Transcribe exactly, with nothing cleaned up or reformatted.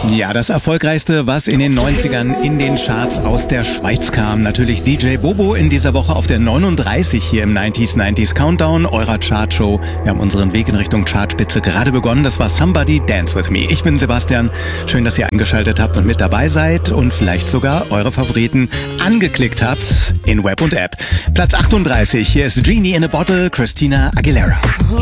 Ja, das Erfolgreichste, was in den neunzigern in den Charts aus der Schweiz kam. Natürlich D J Bobo in dieser Woche auf der neununddreißig hier im neunziger neunzig Countdown eurer Chartshow. Wir haben unseren Weg in Richtung Chartspitze gerade begonnen. Das war Somebody Dance With Me. Ich bin Sebastian. Schön, dass ihr eingeschaltet habt und mit dabei seid und vielleicht sogar eure Favoriten angeklickt habt in Web und App. Platz achtunddreißig. Hier ist Genie in a Bottle, Christina Aguilera.